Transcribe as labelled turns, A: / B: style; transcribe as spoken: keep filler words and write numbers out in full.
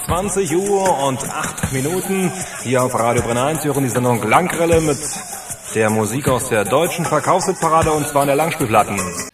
A: zwanzig Uhr und acht Minuten. Hier auf Radio Brenner eins hören die Sendung Langgrille mit der Musik aus der deutschen Verkaufshitparade und zwar in der Langspielplatten.